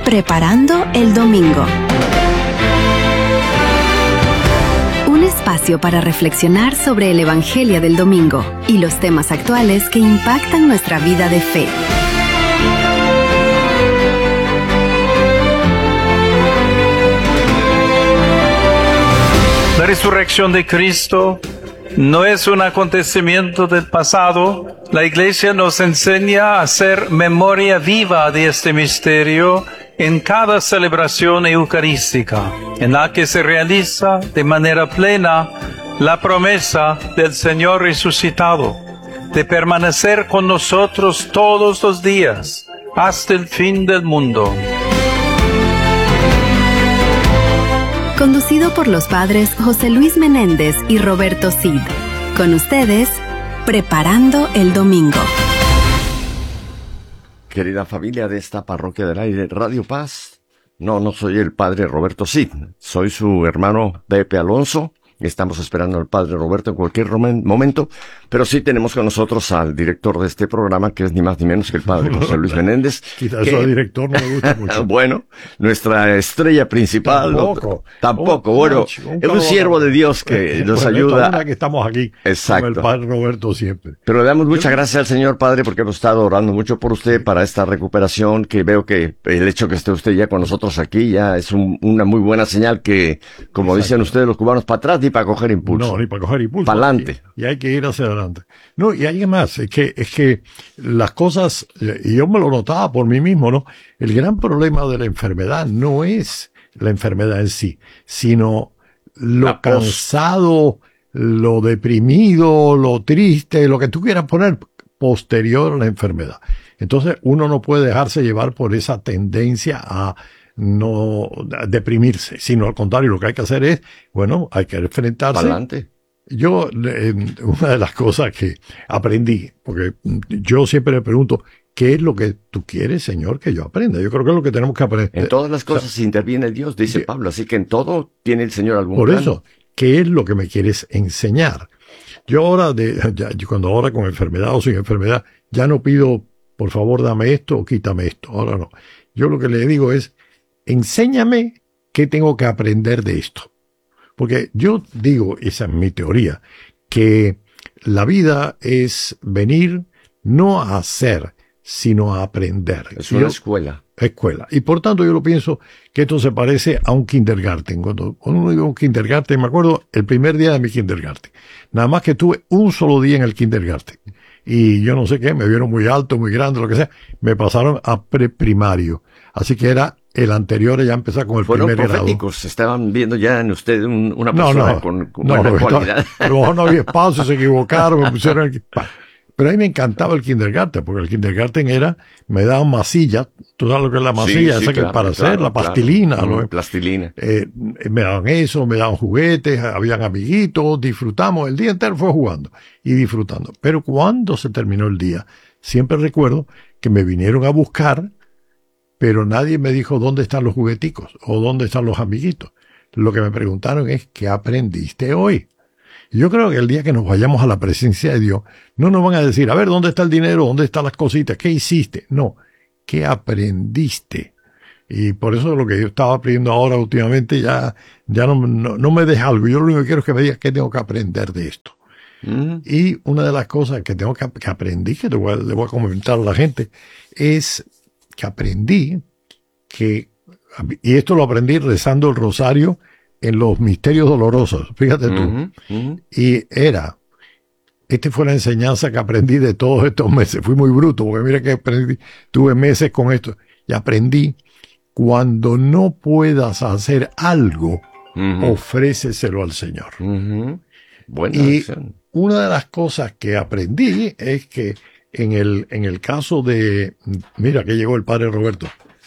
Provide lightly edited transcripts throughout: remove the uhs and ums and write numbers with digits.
Preparando el Domingo. Un espacio para reflexionar sobre el Evangelio del Domingo y los temas actuales que impactan nuestra vida de fe. La resurrección de Cristo no es un acontecimiento del pasado. La Iglesia nos enseña a hacer memoria viva de este misterio en cada celebración eucarística, en la que se realiza de manera plena la promesa del Señor resucitado, de permanecer con nosotros todos los días, hasta el fin del mundo. Conducido por los padres José Luis Menéndez y Roberto Cid. Con ustedes, Preparando el Domingo. Querida familia de esta Parroquia del Aire, Radio Paz. No soy el padre Roberto Cid, soy su hermano Pepe Alonso. Estamos esperando al padre Roberto en cualquier momento, pero sí tenemos con nosotros al director de este programa, que es ni más ni menos que el padre José Luis Menéndez. Quizás eso director no me gusta mucho. Bueno, nuestra estrella principal. Tampoco. Bueno, es un siervo de Dios que nos ayuda. Que estamos aquí. Exacto. Con el padre Roberto siempre. Pero le damos muchas gracias al Señor Padre porque hemos estado orando mucho por usted para esta recuperación, que veo que el hecho que esté usted ya con nosotros aquí ya es una muy buena señal que, como dicen ustedes los cubanos, para atrás ni para coger impulso. No, ni para coger impulso. Para adelante. Y hay que ir hacia adelante. No, y hay más, es que las cosas, y yo me lo notaba por mí mismo, ¿no? El gran problema de la enfermedad no es la enfermedad en sí, sino lo cansado, lo deprimido, lo triste, lo que tú quieras poner posterior a la enfermedad. Entonces, uno no puede dejarse llevar por esa tendencia a no deprimirse, sino al contrario, lo que hay que hacer es, bueno, hay que enfrentarse. Adelante. Yo, una de las cosas que aprendí, porque yo siempre le pregunto, ¿qué es lo que tú quieres, Señor, que yo aprenda? Yo creo que es lo que tenemos que aprender. En todas las cosas interviene Dios, dice Pablo, así que en todo tiene el Señor algún plan. Por eso, ¿qué es lo que me quieres enseñar? Yo ahora, cuando ahora con enfermedad o sin enfermedad, ya no pido, por favor, dame esto o quítame esto. Ahora no. Yo lo que le digo es, enséñame qué tengo que aprender de esto. Porque yo digo, esa es mi teoría, que la vida es venir no a hacer, sino a aprender. Es una escuela. Escuela. Y por tanto yo lo pienso que esto se parece a un kindergarten. Cuando uno dice un kindergarten, me acuerdo el primer día de mi kindergarten. Nada más que tuve un solo día en el kindergarten. Y yo no sé qué, me vieron muy alto, muy grande, lo que sea. Me pasaron a preprimario. Así que era el anterior, ya empezó con el primer grado. Fueron proféticos, estaban viendo ya en usted una persona con buena cualidad. A lo mejor no había espacio, se equivocaron, me pusieron Pero a mí me encantaba el kindergarten, porque el kindergarten me daban masilla, tú sabes lo que es la masilla, sí, esa claro, que para hacer, la pastilina. Plastilina. Me daban eso, me daban juguetes, habían amiguitos, disfrutamos, el día entero fue jugando y disfrutando. Pero cuando se terminó el día, siempre recuerdo que me vinieron a buscar, pero nadie me dijo dónde están los jugueticos o dónde están los amiguitos. Lo que me preguntaron es, ¿qué aprendiste hoy? Y yo creo que el día que nos vayamos a la presencia de Dios, no nos van a decir, a ver, ¿dónde está el dinero? ¿Dónde están las cositas? ¿Qué hiciste? No, ¿qué aprendiste? Y por eso lo que yo estaba aprendiendo ahora últimamente ya no me deja algo. Yo lo único que quiero es que me digas qué tengo que aprender de esto. Y una de las cosas que tengo que aprendí, que le voy a comentar a la gente, es que aprendí y esto lo aprendí rezando el rosario en los misterios dolorosos, fíjate tú. Y esta fue la enseñanza que aprendí de todos estos meses. Fui muy bruto, porque mira que tuve meses con esto. Y aprendí, cuando no puedas hacer algo, ofréceselo al Señor. Buena y acción. Una de las cosas que aprendí es que en el caso de, mira que llegó el padre Roberto,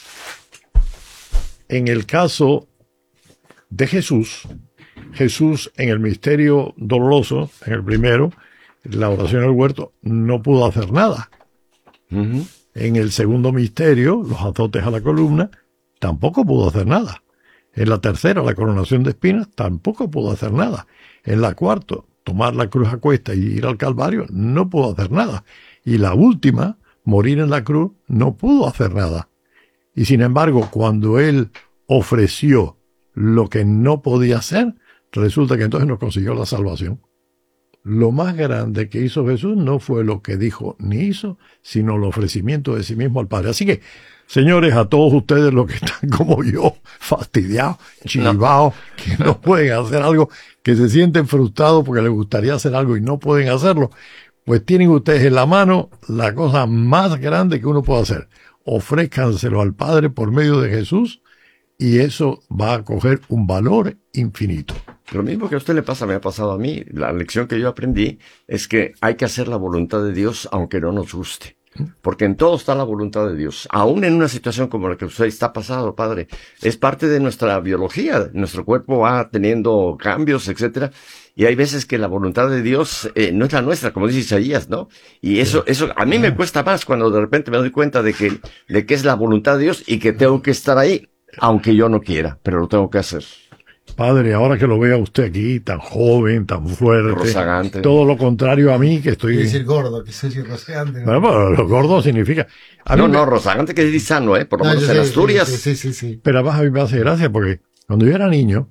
en el caso de Jesús en el misterio doloroso, en el primero, la oración del huerto, no pudo hacer nada. En el segundo misterio, los azotes a la columna, tampoco pudo hacer nada. En la tercera, la coronación de espinas, tampoco pudo hacer nada. En la cuarta, tomar la cruz a cuesta y ir al Calvario, no pudo hacer nada. Y la última, morir en la cruz, no pudo hacer nada. Y sin embargo, cuando él ofreció lo que no podía hacer, resulta que entonces no consiguió la salvación. Lo más grande que hizo Jesús no fue lo que dijo ni hizo, sino el ofrecimiento de sí mismo al Padre. Así que, señores, a todos ustedes los que están como yo, fastidiados, chivados, que no pueden hacer algo, que se sienten frustrados porque les gustaría hacer algo y no pueden hacerlo, pues tienen ustedes en la mano la cosa más grande que uno puede hacer. Ofrézcanselo al Padre por medio de Jesús y eso va a coger un valor infinito. Lo mismo que a usted le pasa, me ha pasado a mí. La lección que yo aprendí es que hay que hacer la voluntad de Dios aunque no nos guste. Porque en todo está la voluntad de Dios. Aún en una situación como la que usted está pasando, Padre, es parte de nuestra biología. Nuestro cuerpo va teniendo cambios, etcétera. Y hay veces que la voluntad de Dios no es la nuestra, como dice Isaías, ¿no? Y eso a mí me cuesta más cuando de repente me doy cuenta de que es la voluntad de Dios y que tengo que estar ahí, aunque yo no quiera, pero lo tengo que hacer. Padre, ahora que lo vea usted aquí, tan joven, tan fuerte, rozagante, todo lo contrario a mí, que estoy... Quiere decir gordo, que soy rozagante. Bueno, pero lo gordo significa... No, rozagante que es sano, por lo menos en Asturias. Sí. Pero además a mí me hace gracia porque cuando yo era niño,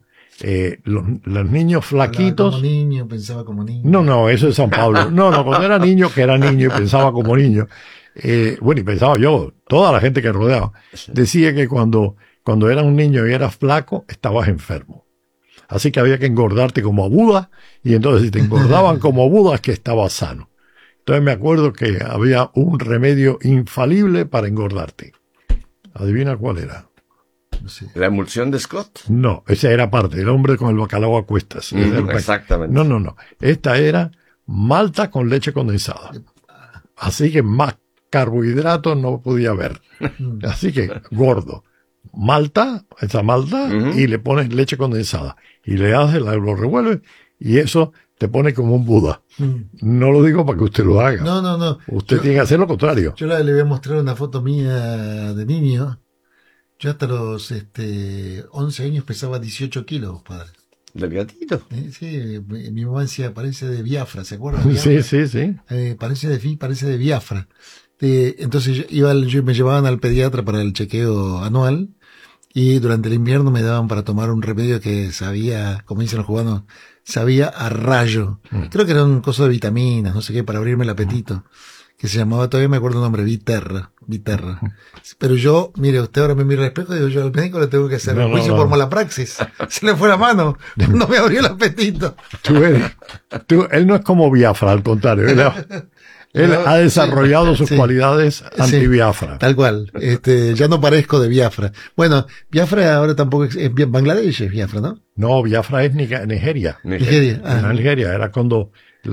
los niños flaquitos... Como niño, pensaba como niño. No, eso es San Pablo. No, cuando era niño, que era niño y pensaba como niño. Bueno, y pensaba yo, toda la gente que rodeaba, decía que cuando eras un niño y eras flaco, estabas enfermo. Así que había que engordarte como a Buda, y entonces si te engordaban como Buda es que estabas sano. Entonces me acuerdo que había un remedio infalible para engordarte. ¿Adivina cuál era? No sé. ¿La emulsión de Scott? No, esa era parte, el hombre con el bacalao a cuestas. Exactamente. No. Esta era malta con leche condensada. Así que más carbohidratos no podía haber. Así que gordo. Esa malta, y le pones leche condensada. Y le haces, lo revuelves, y eso te pone como un Buda. No lo digo para que usted lo haga. No. Usted tiene que hacer lo contrario. Yo le voy a mostrar una foto mía de niño. Yo hasta los 11 años pesaba 18 kilos, padre. Delgadito. Sí, mi mamá decía, parece de Biafra, ¿se acuerdan? Sí. Parece de Biafra. Entonces me llevaban al pediatra para el chequeo anual y durante el invierno me daban para tomar un remedio que sabía, como dicen los cubanos, sabía a rayo. Creo que era un coso de vitaminas, no sé qué, para abrirme el apetito, que se llamaba, todavía me acuerdo el nombre, Viterra. Pero yo, mire, usted ahora me mira al espejo y digo, yo al médico le tengo que hacer un juicio por mala praxis. Se le fue la mano, no me abrió el apetito. Él no es como Biafra, al contrario. Él ha desarrollado sus cualidades anti-Biafra. Tal cual. Ya no parezco de Biafra. Bueno, Biafra ahora tampoco es Bangladesh, es Biafra, ¿no? No, Biafra es Nigeria. Nigeria. Era cuando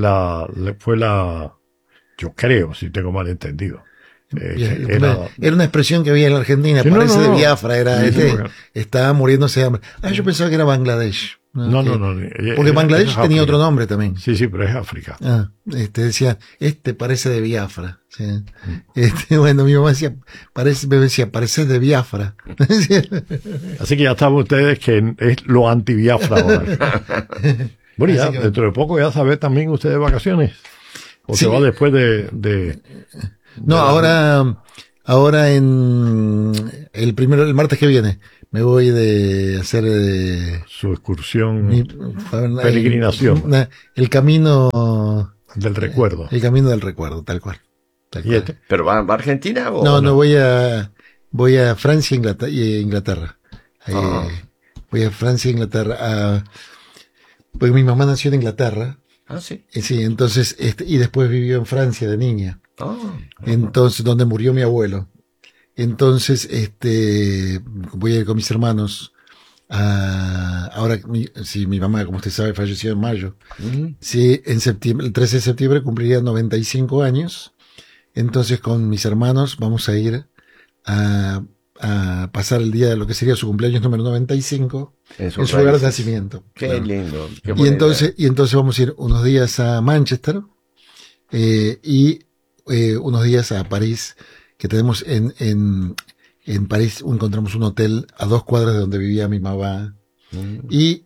yo creo, si tengo mal entendido. Era una expresión que había en la Argentina, parece de Biafra, estaba muriéndose de hambre. Yo pensaba que era Bangladesh. No. Porque Bangladesh tenía otro nombre también. Sí, pero es África. Decía, parece de Biafra. ¿Sí? Bueno, mi mamá me decía, parece de Biafra. Así que ya saben ustedes que es lo anti-Biafra ahora. Bueno, ya, dentro de poco ya saben también ustedes vacaciones. O se va después No, ahora en el martes que viene me voy de hacer su excursión, peregrinación, el camino del recuerdo. El camino del recuerdo, tal cual. ¿Pero va a Argentina o no? Voy a Francia e Inglaterra. Voy a Francia e Inglaterra porque mi mamá nació en Inglaterra. Sí. Sí, entonces y después vivió en Francia de niña. Entonces, donde murió mi abuelo. Entonces, voy a ir con mis hermanos. Ahora, mi mamá, como usted sabe, falleció en mayo. Sí, en septiembre, el 13 de septiembre cumpliría 95 años. Entonces, con mis hermanos vamos a ir a pasar el día de lo que sería su cumpleaños número 95 en su lugar de nacimiento. Qué lindo. Qué y entonces vamos a ir unos días a Manchester y unos días a París, que tenemos en París encontramos un hotel a 2 cuadras de donde vivía mi mamá. Y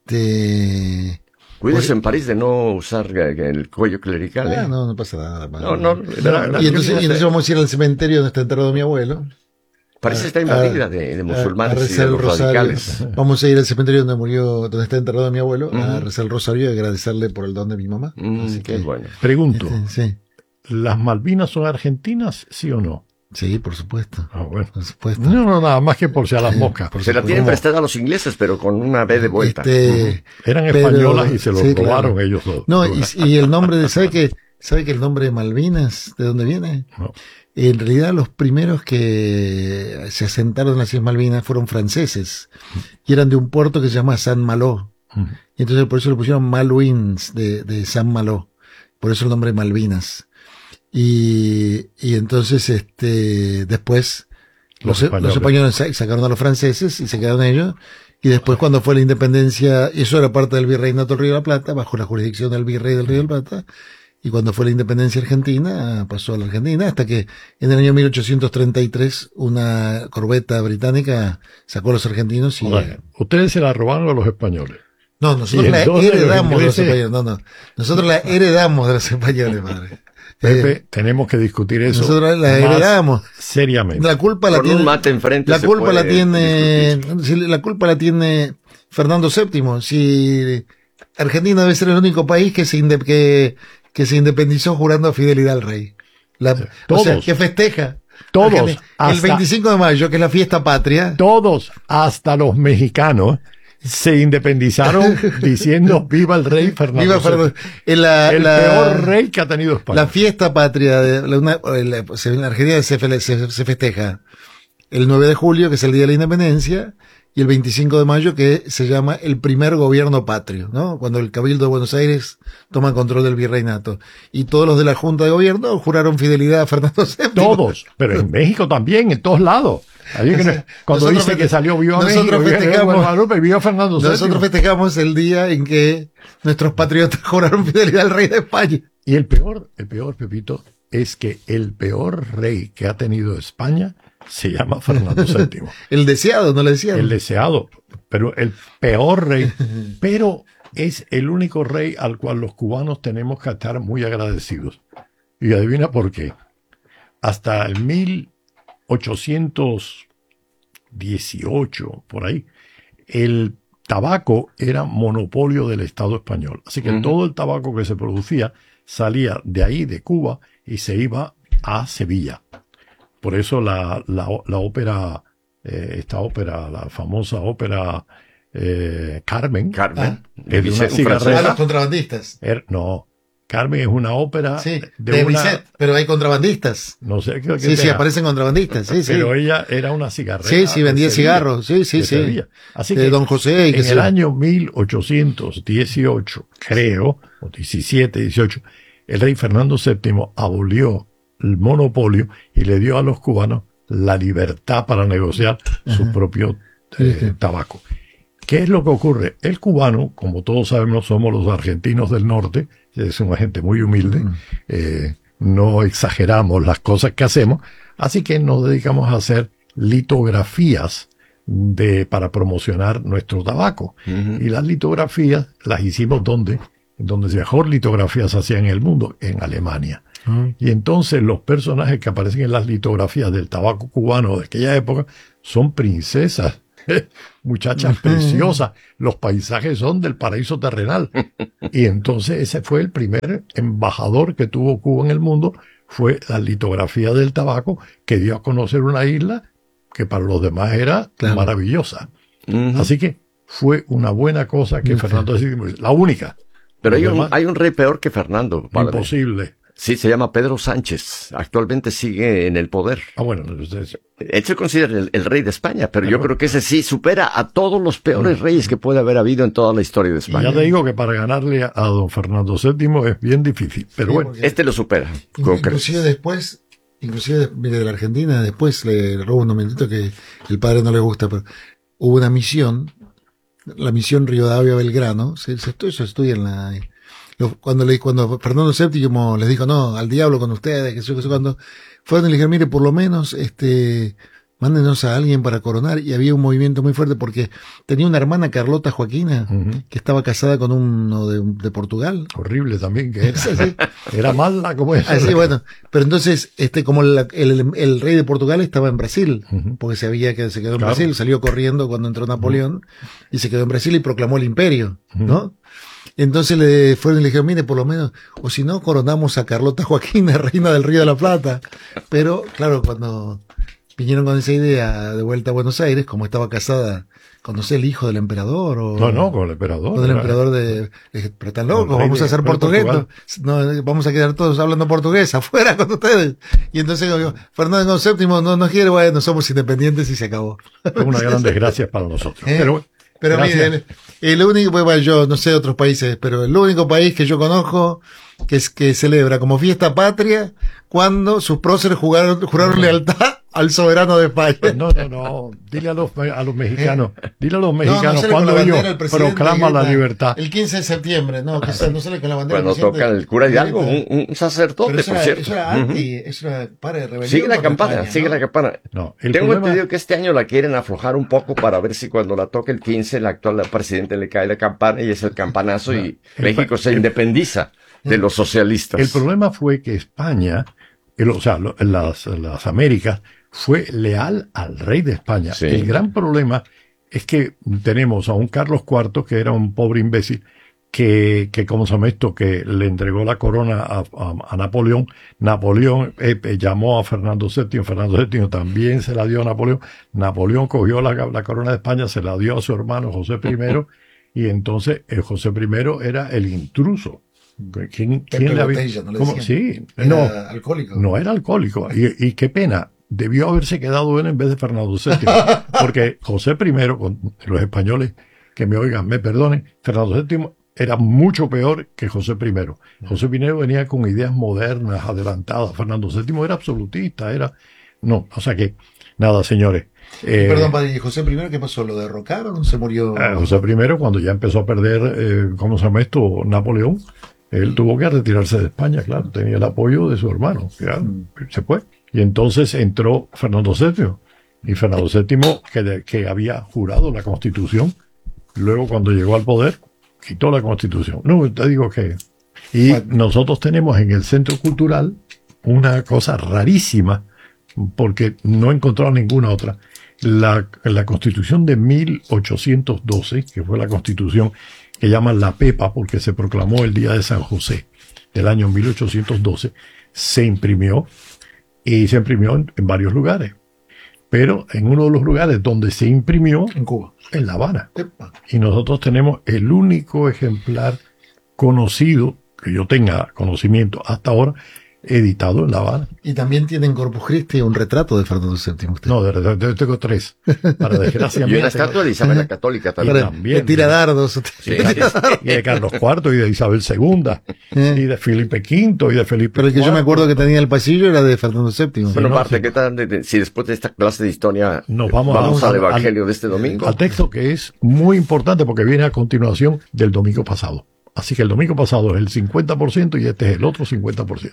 cuídese en París de no usar el cuello clerical. No pasa nada. No. Y entonces vamos a ir al cementerio donde está enterrado mi abuelo. Parece que está invadida de musulmanes y de rezar el los rosario. radicales. Vamos a ir al cementerio donde murió, donde está enterrado mi abuelo, a rezar el rosario y agradecerle por el don de mi mamá. Así Qué que, bueno. Pregunto, sí, ¿las Malvinas son argentinas, sí o no? sí, por supuesto. Ah, bueno. Por supuesto. No, nada más que por si a las moscas. Se la tienen prestada a los ingleses, pero con una B de vuelta. Eran pero- españolas y se los sí, robaron claro. ellos dos. No, y el nombre de, ¿sabe que el nombre de Malvinas, de dónde viene? No. En realidad los primeros que se asentaron en las Islas Malvinas fueron franceses y eran de un puerto que se llama San Malo. Y entonces por eso le pusieron Malouines de San Malo. Por eso el nombre Malvinas. Y entonces después los españoles sacaron a los franceses y se quedaron ellos. Y después cuando fue la independencia, eso era parte del virreinato del Río de la Plata, bajo la jurisdicción del virrey del Río de la Plata. Y cuando fue la independencia argentina, pasó a la Argentina, hasta que en el año 1833 una corbeta británica sacó a los argentinos y... Bueno, ustedes se la robaron a los españoles. No, nosotros Y la entonces los heredamos de los ingleses- españoles. No. Nosotros la heredamos de los españoles, padre. Pepe, tenemos que discutir eso Nosotros la más heredamos. seriamente. La culpa la Con tiene... un mate enfrente La se culpa la puede tiene... discutir. si la culpa la tiene Fernando VII. Si Argentina debe ser el único país que se independizó jurando fidelidad al rey. O sea, Todos. que festeja. Todos, El hasta- 25 de mayo, que es la fiesta patria. Todos, hasta los mexicanos, se independizaron diciendo viva el rey Fernando Viva VII". Fernando. El peor rey que ha tenido España. La fiesta patria en Argentina se festeja el 9 de julio, que es el Día de la Independencia, y el 25 de mayo, que se llama el primer gobierno patrio, ¿no? Cuando el Cabildo de Buenos Aires toma control del virreinato. Y todos los de la Junta de Gobierno juraron fidelidad a Fernando VII. Todos, pero en México también, en todos lados. Así que cuando Nosotros dice que salió viva nosotros México, viva festejamos- Guadalupe, viva Fernando VII. Nosotros festejamos el día en que nuestros patriotas juraron fidelidad al rey de España. Y el peor, Pepito, es que el peor rey que ha tenido España se llama Fernando VII. El deseado, no le decían. El deseado, pero el peor rey. Pero es el único rey al cual los cubanos tenemos que estar muy agradecidos. Y adivina por qué. Hasta el 1818, por ahí, el tabaco era monopolio del Estado español. Así que todo el tabaco que se producía salía de ahí, de Cuba, y se iba a Sevilla. Por eso la ópera, esta ópera, la famosa ópera Carmen, Carmen. es de una Un francés. cigarrera. los contrabandistas. No, Carmen es una ópera Sí, de de una, Bizet, pero hay contrabandistas. no sé qué Sí, tenga, aparecen contrabandistas, sí, sí. pero ella era una cigarrera. Sí, vendía de Sevilla, cigarros, sí, de sí. Sevilla. Así De que Don José y qué en sé el yo. año 1818, creo, o 17, 18, el rey Fernando VII abolió el monopolio y le dio a los cubanos la libertad para negociar su propio tabaco. ¿Qué es lo que ocurre? El cubano, como todos sabemos, somos los argentinos del norte, es una gente muy humilde, no exageramos las cosas que hacemos, así que nos dedicamos a hacer litografías para promocionar nuestro tabaco. Y las litografías las hicimos donde mejor litografías se hacían en el mundo, en Alemania. Y entonces los personajes que aparecen en las litografías del tabaco cubano de aquella época son princesas, muchachas preciosas, los paisajes son del paraíso terrenal. Y entonces ese fue el primer embajador que tuvo Cuba en el mundo, fue la litografía del tabaco, que dio a conocer una isla que para los demás era maravillosa. Así que fue una buena cosa que Fernando VII, la única. Pero Los demás, hay un rey peor que Fernando, padre. imposible. Sí, se llama Pedro Sánchez. Actualmente sigue en el poder. Ah, bueno, entonces, Él se considera el rey de España, pero yo creo que ese sí supera a todos los peores reyes que puede haber habido en toda la historia de y España. ya te digo que para ganarle a don Fernando VII es bien difícil. Pero Sí, bueno, porque- Este lo supera. con Inclusive después, mire, de la Argentina, después le robo un momentito que el padre no le gusta, pero hubo una misión, la misión Rivadavia Belgrano, eso se estudia en la... Cuando Fernando VII les dijo, no, al diablo con ustedes, que sé cuando, fueron y le dijeron, mire, por lo menos, mándenos a alguien para coronar. Y había un movimiento muy fuerte porque tenía una hermana, Carlota Joaquina, que estaba casada con uno de Portugal. Horrible también que era. Sí. Era mala como es. Así, bueno. Pero entonces, como el rey de Portugal estaba en Brasil, porque sabía que se quedó en Brasil, salió corriendo cuando entró Napoleón, y se quedó en Brasil y proclamó el imperio, ¿no? Entonces le fueron y le dijeron, mire, por lo menos, o si no, coronamos a Carlota Joaquina, reina del Río de la Plata. Pero, claro, cuando vinieron con esa idea de vuelta a Buenos Aires, como estaba casada con, no sé, el hijo del emperador o... No, con el emperador. Con el emperador pero están locos, vamos a hacer portugués. No, vamos a quedar todos hablando portugués, afuera con ustedes. Y entonces, Fernando VII no nos quiere, bueno, somos independientes y se acabó. Es una gran desgracia para nosotros. Pero miren, el único, pues yo no sé de otros países, pero el único país que yo conozco que celebra como fiesta patria cuando sus próceres juraron lealtad al soberano de España. No. Dile a los mexicanos. Dile a los mexicanos cuando ellos proclaman la libertad. El 15 de septiembre, no sale con la bandera. Cuando toca el cura Hidalgo, un sacerdote, por cierto. Eso era para de rebelión. Sigue la campana. No, Tengo entendido que este año la quieren aflojar un poco para ver si cuando la toque el 15, el actual presidente le cae la campana y es el campanazo y México se independiza de los socialistas. El problema fue que España, las Américas, fue leal al rey de España. Sí. El gran problema es que tenemos a un Carlos IV que era un pobre imbécil que ¿cómo se llama esto? Que le entregó la corona a Napoleón. Napoleón llamó a Fernando VII. Fernando VII también se la dio a Napoleón. Napoleón cogió la corona de España, se la dio a su hermano José I. Y entonces José I era el intruso. ¿Quién le había? Sí, era alcohólico. No era alcohólico. Y qué pena. Debió haberse quedado él en vez de Fernando VII. Porque José I, con los españoles que me oigan, me perdonen, Fernando VII era mucho peor que José I. José I venía con ideas modernas, adelantadas. Fernando VII era absolutista, o sea que, nada, señores. Perdón, padre, ¿José I qué pasó? ¿Lo derrocaron? ¿Se murió? José I, cuando ya empezó a perder, ¿cómo se llama esto? Napoleón, él tuvo que retirarse de España, claro, tenía el apoyo de su hermano, claro, se fue. Y entonces entró Fernando VII. Y Fernando VII, que había jurado la Constitución, luego cuando llegó al poder, quitó la Constitución. No, te digo que... Y nosotros tenemos en el Centro Cultural una cosa rarísima, porque no he encontrado ninguna otra. La Constitución de 1812, que fue la Constitución que llaman la Pepa, porque se proclamó el día de San José, del año 1812, se imprimió, y se imprimió en varios lugares. Pero en uno de los lugares donde se imprimió, en Cuba, en La Habana. Y nosotros tenemos el único ejemplar conocido, que yo tenga conocimiento hasta ahora, editado en La Habana. Y también tiene en Corpus Christi un retrato de Fernando VII. Usted. No, yo tengo 3. Para desgracia. Y una estatua de Isabel la Católica también. De tira dardos. Sí. Y de Carlos IV, y de Isabel II, y de Felipe V, y de Felipe Pero el que yo me acuerdo que tenía el pasillo era de Fernando VII. Bueno, Marta, ¿qué tal si después de esta clase de historia nos vamos al Evangelio de este domingo? Al texto que es muy importante porque viene a continuación del domingo pasado. Así que el domingo pasado es el 50% y este es el otro 50%.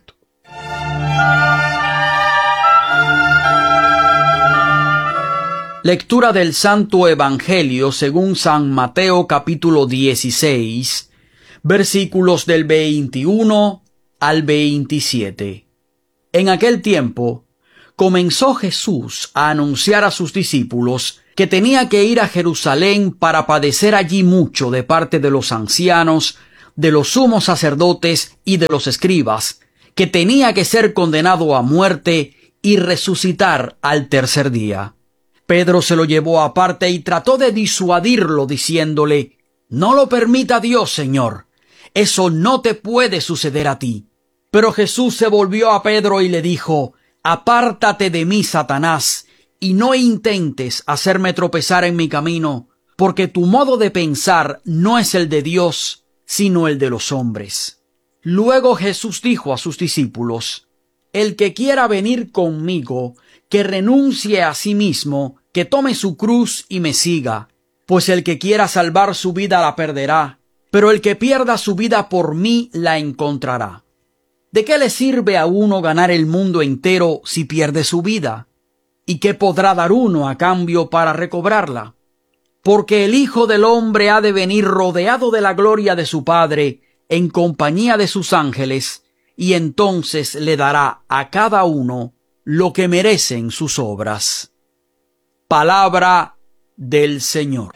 Lectura del Santo Evangelio según San Mateo capítulo 16, versículos del 21 al 27. En aquel tiempo comenzó Jesús a anunciar a sus discípulos que tenía que ir a Jerusalén para padecer allí mucho de parte de los ancianos, de los sumos sacerdotes y de los escribas, que tenía que ser condenado a muerte y resucitar al tercer día. Pedro se lo llevó aparte y trató de disuadirlo diciéndole: «No lo permita Dios, Señor. Eso no te puede suceder a ti». Pero Jesús se volvió a Pedro y le dijo: «Apártate de mí, Satanás, y no intentes hacerme tropezar en mi camino, porque tu modo de pensar no es el de Dios, sino el de los hombres». Luego Jesús dijo a sus discípulos: «El que quiera venir conmigo, que renuncie a sí mismo, que tome su cruz y me siga. Pues el que quiera salvar su vida la perderá, pero el que pierda su vida por mí la encontrará. ¿De qué le sirve a uno ganar el mundo entero si pierde su vida? ¿Y qué podrá dar uno a cambio para recobrarla? Porque el Hijo del Hombre ha de venir rodeado de la gloria de su Padre, en compañía de sus ángeles, y entonces le dará a cada uno lo que merecen sus obras. Palabra del Señor.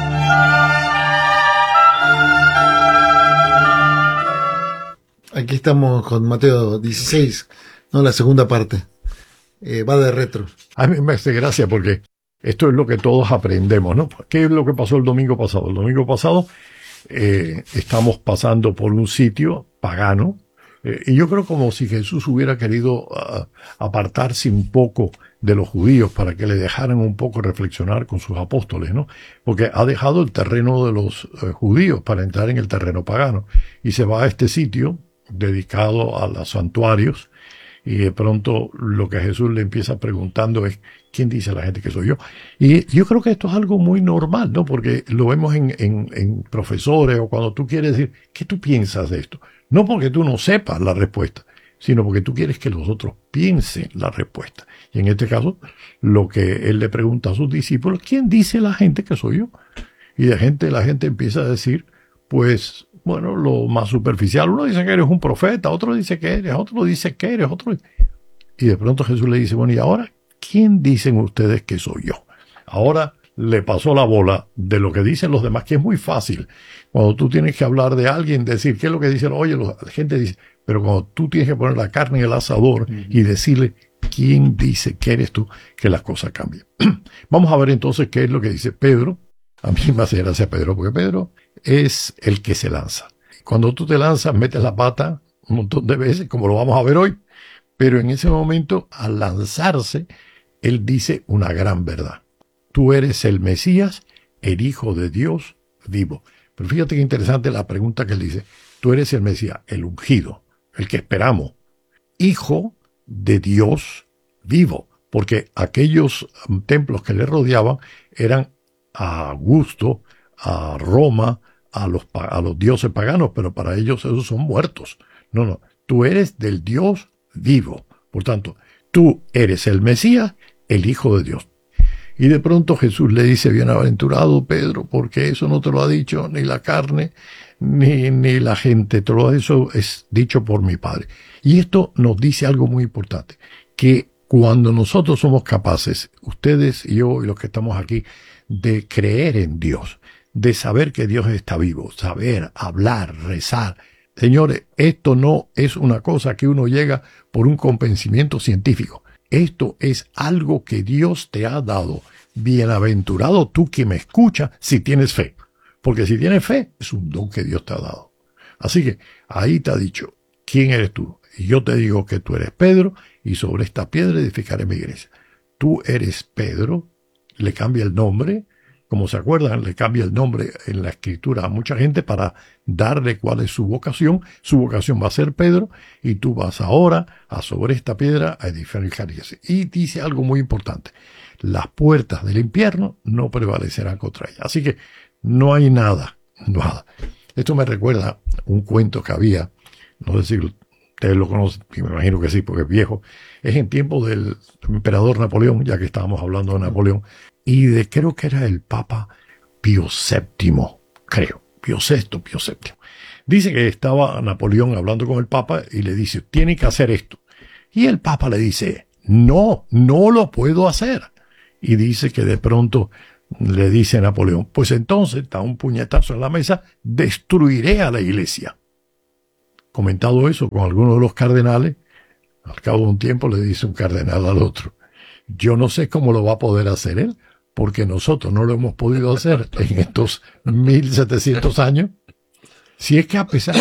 Aquí estamos con Mateo 16, no la segunda parte. Va de retro. A mí me hace gracia porque esto es lo que todos aprendemos, ¿no? ¿Qué es lo que pasó el domingo pasado? El domingo pasado estamos pasando por un sitio pagano, y yo creo como si Jesús hubiera querido apartarse un poco de los judíos para que le dejaran un poco reflexionar con sus apóstoles, ¿no? Porque ha dejado el terreno de los judíos para entrar en el terreno pagano y se va a este sitio dedicado a los santuarios. Y de pronto lo que Jesús le empieza preguntando es, ¿quién dice a la gente que soy yo? Y yo creo que esto es algo muy normal, ¿no? Porque lo vemos en profesores o cuando tú quieres decir, ¿qué tú piensas de esto? No porque tú no sepas la respuesta, sino porque tú quieres que los otros piensen la respuesta. Y en este caso, lo que él le pregunta a sus discípulos, ¿quién dice la gente que soy yo? Y la gente empieza a decir, pues, bueno, lo más superficial. Uno dice que eres un profeta, otro dice que eres, otro dice que eres, otro. Y de pronto Jesús le dice, bueno, ¿y ahora quién dicen ustedes que soy yo? Ahora le pasó la bola de lo que dicen los demás, que es muy fácil. Cuando tú tienes que hablar de alguien, decir qué es lo que dicen, oye, la gente dice, pero cuando tú tienes que poner la carne en el asador y decirle, ¿quién dice que eres tú? Que las cosas cambian. Vamos a ver entonces qué es lo que dice Pedro. A mí me hace gracia Pedro, porque Pedro es el que se lanza. Cuando tú te lanzas, metes la pata un montón de veces, como lo vamos a ver hoy, pero en ese momento, al lanzarse, él dice una gran verdad. Tú eres el Mesías, el Hijo de Dios vivo. Pero fíjate qué interesante la pregunta que él dice. Tú eres el Mesías, el ungido, el que esperamos, Hijo de Dios vivo. Porque aquellos templos que le rodeaban eran a Augusto, a Roma, a los dioses paganos, pero para ellos esos son muertos. No, tú eres del Dios vivo. Por tanto, tú eres el Mesías, el Hijo de Dios. Y de pronto Jesús le dice, bienaventurado Pedro, porque eso no te lo ha dicho ni la carne, ni la gente, todo eso es dicho por mi Padre. Y esto nos dice algo muy importante, que cuando nosotros somos capaces, ustedes y yo y los que estamos aquí, de creer en Dios, de saber que Dios está vivo, saber, hablar, rezar. Señores, esto no es una cosa que uno llega por un convencimiento científico. Esto es algo que Dios te ha dado. Bienaventurado tú que me escuchas si tienes fe. Porque si tienes fe, es un don que Dios te ha dado. Así que ahí te ha dicho, ¿quién eres tú? Y yo te digo que tú eres Pedro y sobre esta piedra edificaré mi iglesia. Tú eres Pedro, le cambia el nombre. Como se acuerdan, le cambia el nombre en la escritura a mucha gente para darle cuál es su vocación. Su vocación va a ser Pedro, y tú vas ahora a sobre esta piedra a edificar iglesia. Y dice algo muy importante. Las puertas del infierno no prevalecerán contra ella. Así que no hay nada. Esto me recuerda un cuento que había, no sé si ustedes lo conocen, y me imagino que sí, porque es viejo. Es en tiempo del emperador Napoleón, ya que estábamos hablando de Napoleón, y creo que era el Papa Pío VII, Pío VII. Dice que estaba Napoleón hablando con el Papa y le dice, tiene que hacer esto. Y el Papa le dice, no lo puedo hacer. Y dice que de pronto le dice a Napoleón, pues entonces, da un puñetazo en la mesa, destruiré a la iglesia. Comentado eso con algunos de los cardenales, al cabo de un tiempo le dice un cardenal al otro, yo no sé cómo lo va a poder hacer él, porque nosotros no lo hemos podido hacer en estos 1700 años, si es que a pesar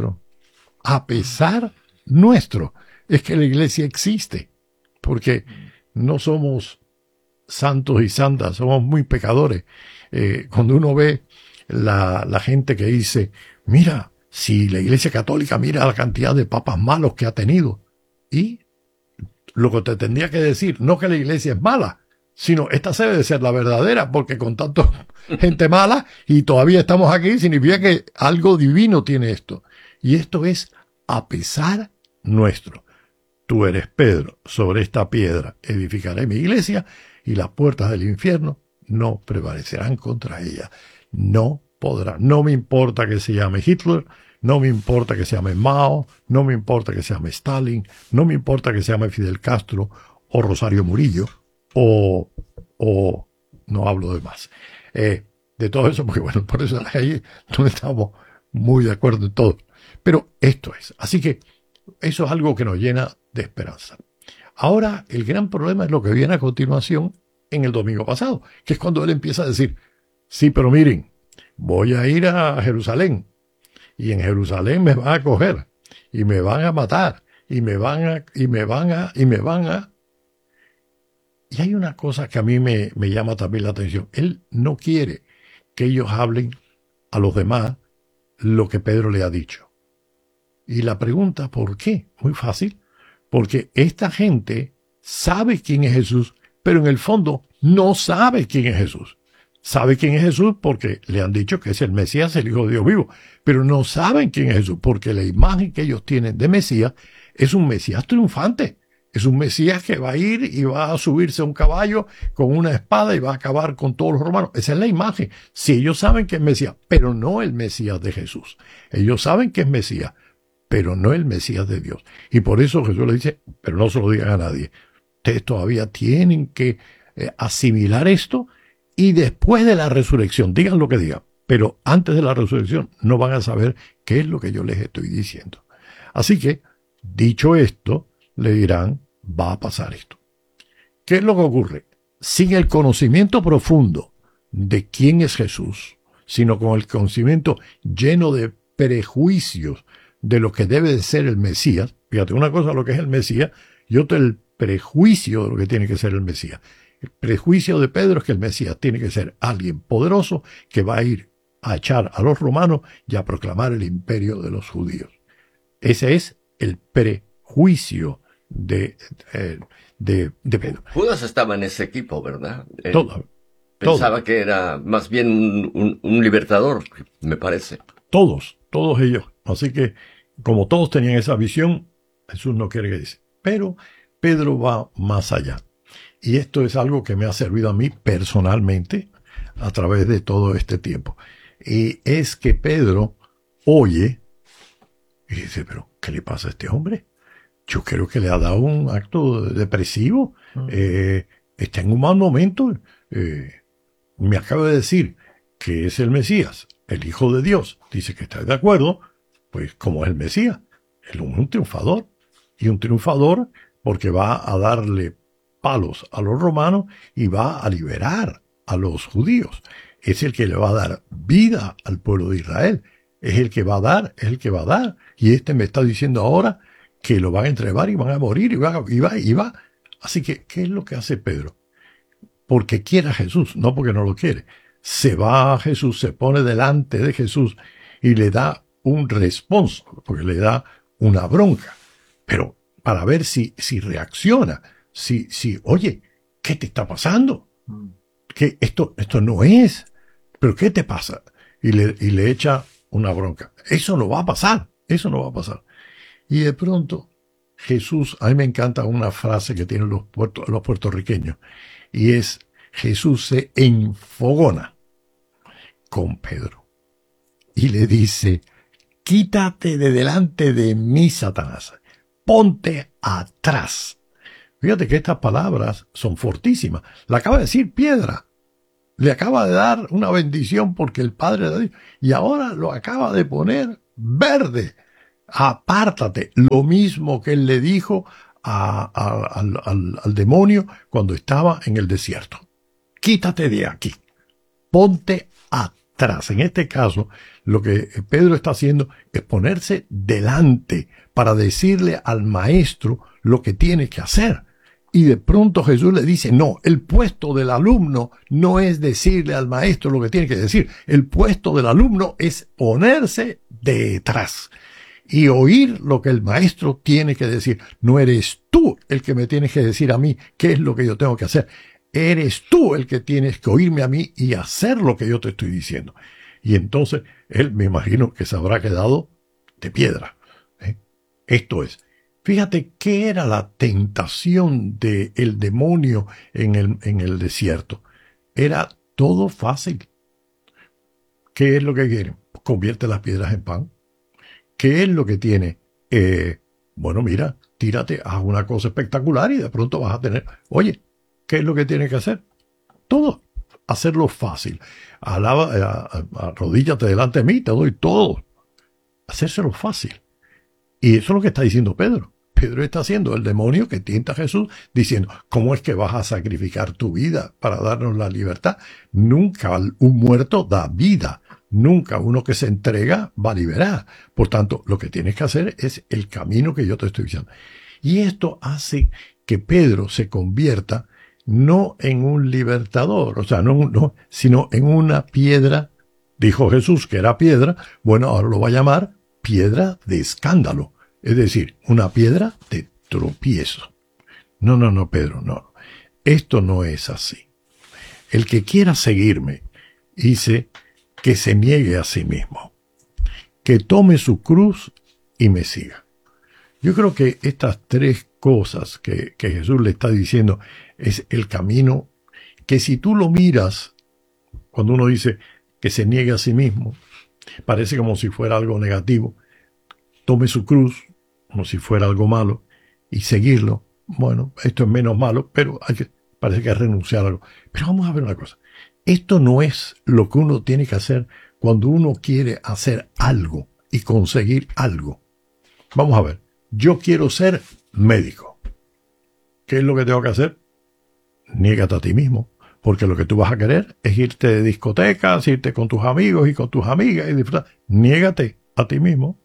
nuestro, es que la iglesia existe, porque no somos santos y santas, somos muy pecadores. Cuando uno ve la gente que dice, mira, si la iglesia católica mira la cantidad de papas malos que ha tenido, y lo que te tendría que decir, no que la iglesia es mala, sino esta debe de ser la verdadera, porque con tanta gente mala y todavía estamos aquí, significa que algo divino tiene esto. Y esto es a pesar nuestro. tú eres Pedro, sobre esta piedra edificaré mi iglesia, y las puertas del infierno no prevalecerán contra ella. No podrán. No me importa que se llame Hitler, no me importa que se llame Mao, no me importa que se llame Stalin, no me importa que se llame Fidel Castro o Rosario Murillo o no hablo de más. De todo eso, porque bueno, por eso ahí no estamos muy de acuerdo en todo. Pero esto es. Así que eso es algo que nos llena de esperanza. Ahora, el gran problema es lo que viene a continuación en el domingo pasado, que es cuando él empieza a decir, sí, pero miren, voy a ir a Jerusalén, y en Jerusalén me van a coger, y me van a matar, y me van a... Y hay una cosa que a mí me llama también la atención. Él no quiere que ellos hablen a los demás lo que Pedro le ha dicho. Y la pregunta, ¿por qué? Muy fácil. Porque esta gente sabe quién es Jesús, pero en el fondo no sabe quién es Jesús. Sabe quién es Jesús porque le han dicho que es el Mesías, el Hijo de Dios vivo. Pero no saben quién es Jesús porque la imagen que ellos tienen de Mesías es un Mesías triunfante. Es un Mesías que va a ir y va a subirse a un caballo con una espada y va a acabar con todos los romanos. Esa es la imagen. Si ellos saben que es Mesías, pero no el Mesías de Jesús. Ellos saben que es Mesías, pero no el Mesías de Dios. Y por eso Jesús le dice, pero no se lo digan a nadie. Ustedes todavía tienen que asimilar esto y después de la resurrección, digan lo que digan, pero antes de la resurrección no van a saber qué es lo que yo les estoy diciendo. Así que, dicho esto, le dirán, va a pasar esto. ¿Qué es lo que ocurre? Sin el conocimiento profundo de quién es Jesús, sino con el conocimiento lleno de prejuicios de lo que debe de ser el Mesías. Fíjate, una cosa lo que es el Mesías y otra el prejuicio de lo que tiene que ser el Mesías. El prejuicio de Pedro es que el Mesías tiene que ser alguien poderoso que va a ir a echar a los romanos y a proclamar el imperio de los judíos. Ese es el prejuicio de Pedro. Judas estaba en ese equipo, ¿verdad? todo. Pensaba que era más bien un libertador, me parece. Todos ellos. Así que, como todos tenían esa visión, Jesús no quiere que dice. Pero Pedro va más allá. Y esto es algo que me ha servido a mí personalmente a través de todo este tiempo. Y es que Pedro oye y dice, pero ¿qué le pasa a este hombre? Yo creo que le ha dado un acto depresivo. Está en un mal momento. Me acaba de decir que es el Mesías, el Hijo de Dios. Dice que está de acuerdo. Pues como es el Mesías, él es un triunfador. Y un triunfador porque va a darle palos a los romanos y va a liberar a los judíos. Es el que le va a dar vida al pueblo de Israel. Es el que va a dar, es el que va a dar. Y este me está diciendo ahora que lo van a entregar y van a morir y va. Así que, ¿qué es lo que hace Pedro? Porque quiere a Jesús, no porque no lo quiere. Se va a Jesús, se pone delante de Jesús y le da un responso, porque le da una bronca. Pero para ver si reacciona, si, oye, ¿qué te está pasando? Que esto no es. ¿Pero qué te pasa? Y le echa una bronca. Eso no va a pasar. Y de pronto, Jesús, a mí me encanta una frase que tienen los puertorriqueños, y es, Jesús se enfogona con Pedro. Y le dice, quítate de delante de mí, Satanás. Ponte atrás. Fíjate que estas palabras son fortísimas. Le acaba de decir piedra. Le acaba de dar una bendición porque el Padre le dio. Y ahora lo acaba de poner verde. Apártate. Lo mismo que él le dijo al demonio cuando estaba en el desierto. Quítate de aquí. Ponte atrás. En este caso, lo que Pedro está haciendo es ponerse delante para decirle al maestro lo que tiene que hacer. Y de pronto Jesús le dice, no, el puesto del alumno no es decirle al maestro lo que tiene que decir. El puesto del alumno es ponerse detrás y oír lo que el maestro tiene que decir. No eres tú el que me tienes que decir a mí qué es lo que yo tengo que hacer. Eres tú el que tienes que oírme a mí y hacer lo que yo te estoy diciendo. Y entonces él, me imagino que se habrá quedado de piedra. Esto es, Fíjate qué era la tentación del demonio en el desierto. Era todo fácil. ¿Qué es lo que quiere? Convierte las piedras en pan. ¿Qué es lo que tiene? Bueno, mira, tírate a una cosa espectacular y de pronto vas a tener... Oye, ¿qué es lo que tienes que hacer? Todo. Hacerlo fácil. Arrodíllate delante de mí, te doy todo. Hacérselo fácil. Y eso es lo que está diciendo Pedro. Pedro está haciendo el demonio que tienta a Jesús, diciendo, ¿cómo es que vas a sacrificar tu vida para darnos la libertad? Nunca un muerto da vida. Nunca uno que se entrega va a liberar. Por tanto, lo que tienes que hacer es el camino que yo te estoy diciendo. Y esto hace que Pedro se convierta no en un libertador, o sea, sino en una piedra. Dijo Jesús que era piedra, bueno, ahora lo va a llamar piedra de escándalo. Es decir, una piedra de tropiezo. No, Pedro, no. Esto no es así. El que quiera seguirme, dice que se niegue a sí mismo, que tome su cruz y me siga. Yo creo que estas tres cosas que Jesús le está diciendo es el camino que si tú lo miras, cuando uno dice que se niegue a sí mismo, parece como si fuera algo negativo. Tome su cruz, como si fuera algo malo, y seguirlo. Bueno, esto es menos malo, pero parece que hay que renunciar a algo. Pero vamos a ver una cosa. Esto no es lo que uno tiene que hacer cuando uno quiere hacer algo y conseguir algo. Vamos a ver. Yo quiero ser médico. ¿Qué es lo que tengo que hacer? Niégate a ti mismo. Porque lo que tú vas a querer es irte de discotecas, irte con tus amigos y con tus amigas y disfrutar. Niégate a ti mismo.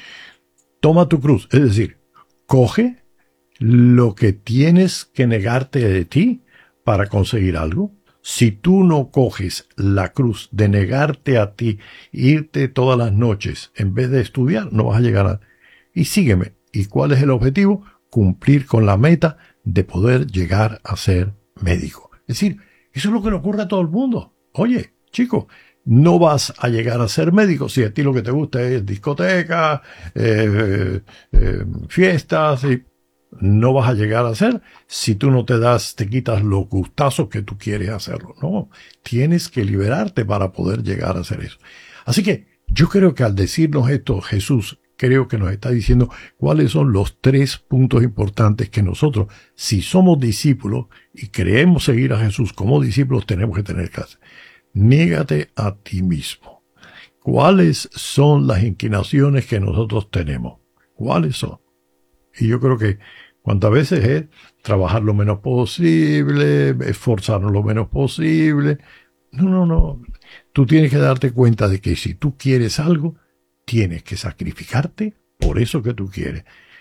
Toma tu cruz. Es decir, coge lo que tienes que negarte de ti para conseguir algo. Si tú no coges la cruz de negarte a ti, irte todas las noches en vez de estudiar, no vas a llegar a... Y sígueme. ¿Y cuál es el objetivo? Cumplir con la meta de poder llegar a ser médico. Es decir, eso es lo que le ocurre a todo el mundo. Oye, chico, no vas a llegar a ser médico si a ti lo que te gusta es discoteca, fiestas, y no vas a llegar a ser si tú no te quitas los gustazos que tú quieres hacerlo. No, tienes que liberarte para poder llegar a hacer eso. Así que yo creo que al decirnos esto, Jesús creo que nos está diciendo cuáles son los 3 puntos importantes que nosotros, si somos discípulos y creemos seguir a Jesús como discípulos, tenemos que tener que hacer. Niégate a ti mismo. ¿Cuáles son las inclinaciones que nosotros tenemos? ¿Cuáles son? Y yo creo que cuántas veces es trabajar lo menos posible, esforzarnos lo menos posible. No. Tú tienes que darte cuenta de que si tú quieres algo, tienes que sacrificarte por eso que tú quieres.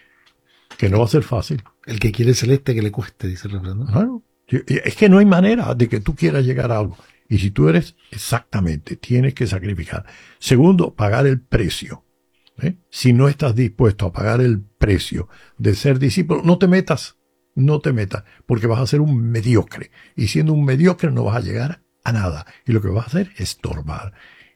Que no va a ser fácil. El que quiere celeste que le cueste, dice el refrán, ¿no? Bueno, es que no hay manera de que tú quieras llegar a algo. Y si tú eres, exactamente, tienes que sacrificar. Segundo, pagar el precio. Si no estás dispuesto a pagar el precio de ser discípulo, no te metas, porque vas a ser un mediocre. Y siendo un mediocre no vas a llegar a nada. Y lo que vas a hacer es estorbar.